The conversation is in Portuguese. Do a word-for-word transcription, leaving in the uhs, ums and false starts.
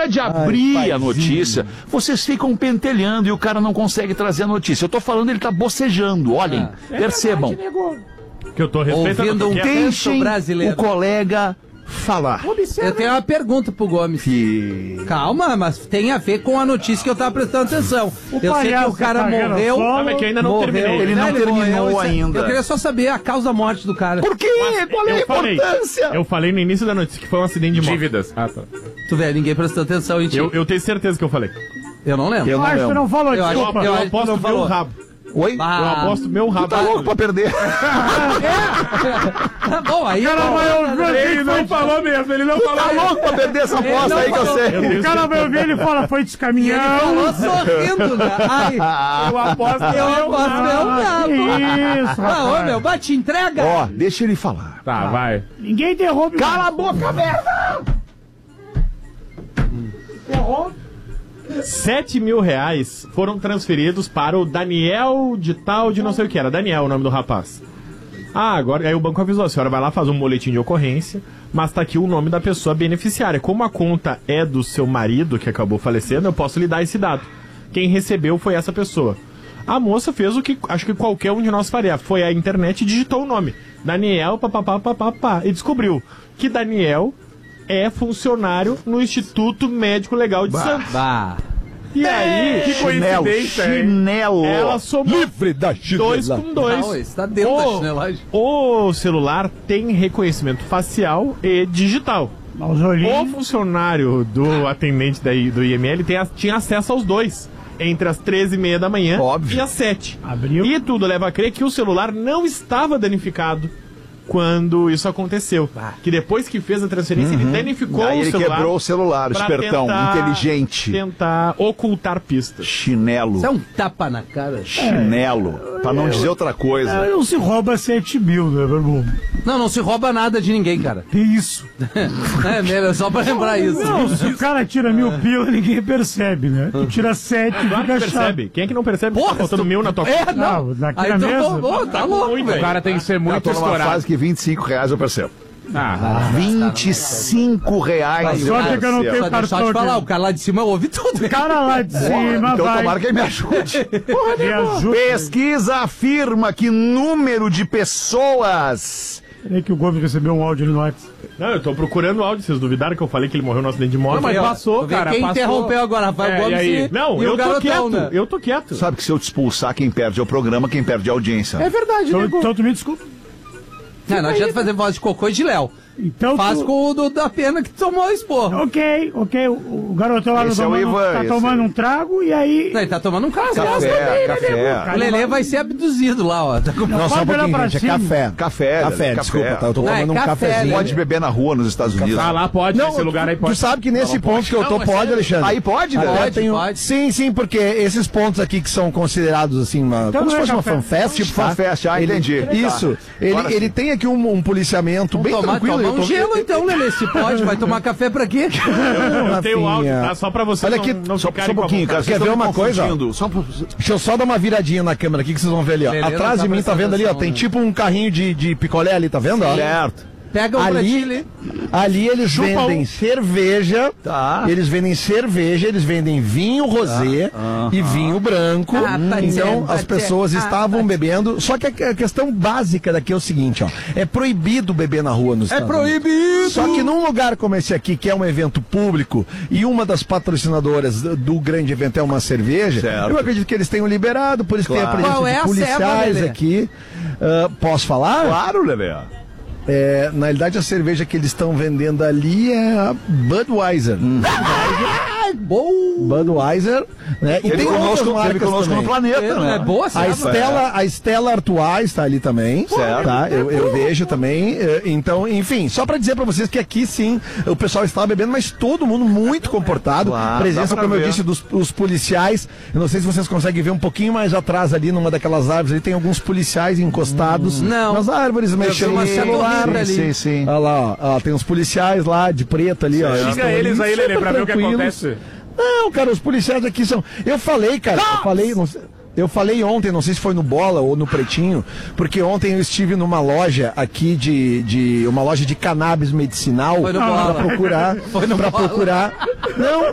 hora de abrir Ai, a notícia, vocês ficam pentelhando e o cara não consegue trazer a notícia. Eu tô falando, ele tá bocejando, olhem, é. percebam. É verdade, que eu tô respeitando. Um Deixem o colega falar. Eu tenho uma pergunta pro Gomes. Que... Calma, mas tem a ver com a notícia que eu tava prestando atenção. O eu sei que o cara tá morreu. Ah, mas que eu ainda não morreu, terminei. Ele não ele terminou morreu, ainda. Eu queria só saber a causa da morte do cara. Por quê? Mas Qual é a importância? Falei, eu falei no início da notícia que foi um acidente de moto. Dívidas. Ah, tá. Tu vê, ninguém prestou atenção em ti. Eu, eu tenho certeza que eu falei. Eu não lembro. Eu não acho que lembro. não falou, Eu, desculpa. acho, eu, Eu acho que aposto não meu falou. rabo. Oi? Ah. Eu aposto meu rabo. Tu tá louco pra perder. Tá bom, aí cara eu vai ouvir, Ele não falou mesmo, ele não falou Tá mesmo. louco pra perder essa aposta aí que eu sei. O cara vai ouvir, ele fala, foi ele descaminhando. falou sorrindo, né? Ai, Eu aposto eu aposto meu rabo. Isso, Ah, ô, rapaz. meu, bate, entrega. Ó, deixa ele falar. Tá, vai. Ninguém derrube. Cala a boca, merda! Sete mil reais foram transferidos para o Daniel de tal de não sei o que era. Daniel, o nome do rapaz. Ah, agora aí o banco avisou, a senhora vai lá, faz um boletim de ocorrência, mas tá aqui o nome da pessoa beneficiária. Como a conta é do seu marido, que acabou falecendo, eu posso lhe dar esse dado. Quem recebeu foi essa pessoa. A moça fez o que acho que qualquer um de nós faria. Foi à internet e digitou o nome. Daniel, papapá, papapá. E descobriu que Daniel é funcionário no Instituto Médico Legal de bah. Santos. Bah. E aí, que Chinelo, coincidência, hein? chinelo. Ela somou livre da dois com dois. Não, isso tá dentro o, da chinelagem. O celular tem reconhecimento facial e digital. O funcionário do atendente da, do I M L tem, tinha acesso aos dois. Entre as treze e meia da manhã Óbvio. e as sete. Abriu. E tudo leva a crer que o celular não estava danificado quando isso aconteceu. Ah. Que depois que fez a transferência, uhum. ele danificou Aí o ele celular. Ele quebrou o celular, o espertão, tentar, inteligente. Tentar ocultar pistas. Chinelo. Isso é um tapa na cara. Chinelo. É, pra não é, dizer outra coisa. É, não se rouba sete mil, né, meu irmão? Não, não se rouba nada de ninguém, cara. Que isso? É mesmo, só pra lembrar isso. Não, se o cara tira mil pila, ninguém percebe, né? Tu tira sete, ah, fica percebe. chato. Quem é que não percebe? Porra, tá faltando tu... mil na tua conta? É, não. não Aí na mesa. Tô, oh, tá, tá louco, muito, velho. O cara tem que ser muito estourado. Eu tô numa fase que vinte e cinco reais eu percebo. Ah, vinte e cinco reais. Só que eu não tenho só cartão. Só te falar, o cara lá de cima ouve tudo. O cara lá de cima então vai. tomara que ele me ajude. Porra, me ajude. Pesquisa afirma que número de pessoas... Peraí que o Gomes recebeu um áudio ali no WhatsApp. não, eu tô procurando o áudio. Vocês duvidaram que eu falei que ele morreu no acidente de moto? Não, mas passou, cara. Quem passou. interrompeu agora, Rafael é, Gomes e aí? e, Não, e eu o tô garotão, quieto. né? Eu tô quieto. Sabe que se eu te expulsar, quem perde é o programa, quem perde é a audiência. É verdade, Então, né? então tu me desculpa. Não, não adianta fazer voz de cocô e de Léo. Então Faz tu... com o do, da pena que tomou o esporro. Ok, ok. O, o garotão lá no Esse é o tomando, Ivan, tá esse tomando aí. um trago e aí... Não, ele tá tomando um caso. Café, café. O Lelê vai ser abduzido lá, ó. Tá com... Não, Não, só um pode olhar pouquinho, pra gente. É cima. café. Café, Café, café. desculpa, tá? Eu tô Não, é tomando um café, cafezinho. Pode beber na rua nos Estados Unidos. Ah, lá pode, Não, esse lugar aí tu, pode. tu sabe que nesse ponto que eu tô, Não, pode, Alexandre? Aí pode, né? Até Pode, tenho- pode. Sim, sim, porque esses pontos aqui que são considerados assim, uma, Então como se não é fosse uma café. fanfest, Tipo tá? fanfest, ah, Ele- entendi. Isso. Ele, Agora ele sim. tem aqui um, um policiamento bem Tomar, tranquilo. tomar eu um tô- gelo então, Lelê, se pode. Vai tomar café pra quê? Eu tenho o áudio, Rafinha. tá? Só pra você Olha não, aqui, não Só, ficarem só um com a pouquinho, cara. vontade. Quer vocês ver estão uma me coisa? confundindo. Só pra... Deixa eu só dar uma viradinha na câmera aqui que vocês vão ver ali, ó. Lelê não Atrás tá de mim, tá vendo ali, ó? prestando Tem atenção, tipo um carrinho de, de picolé ali, tá vendo? ó? Certo. Pega um Ali, pratilho. ali eles Chupa vendem um. cerveja, Tá. eles vendem cerveja, eles vendem vinho rosé e vinho branco. Ah, tá então dizendo, as tá pessoas dizendo. Ah, estavam tá bebendo. Só que a a questão básica daqui é o seguinte, ó. É proibido beber na rua nos É Estados Unidos. proibido! Só que num lugar como esse aqui, que é um evento público, e uma das patrocinadoras do grande evento é uma cerveja, Certo. eu acredito que eles tenham liberado, por isso Claro. tem a presença Qual é de a policiais ceva, Lelê? aqui. Ah, posso falar? Claro, Lelê. É, na realidade, a cerveja que eles estão vendendo ali é a Budweiser. Bom. Budweiser, né? E Teve tem outras conosco, teve marcas conosco no também. planeta, É, né? é boa essa A Stella, a Stella Artois está ali também, Certo. tá? Eu, eu vejo também. eh, Então, enfim, só para dizer para vocês que aqui sim o pessoal estava bebendo, mas todo mundo muito comportado. Claro, Presença, dá pra como eu ver. disse, dos os policiais. Eu não sei se vocês conseguem ver um pouquinho mais atrás ali, numa daquelas árvores. Ali tem alguns policiais encostados Não. nas árvores, mexendo uma no celular. setorrita ali. Sim, sim. Olha lá, ó, ó, tem uns policiais lá de preto ali, ó. eles Xinga estão eles ali aí, Lelê, super pra ver o que tranquilos. acontece. Não, cara, os policiais aqui são. Eu falei, cara, eu falei, não sei- eu falei ontem, não sei se foi no Bola ou no Pretinho, porque ontem eu estive numa loja aqui de, de uma loja de cannabis medicinal Foi no pra Bola. procurar, Foi no pra Bola. procurar. Não,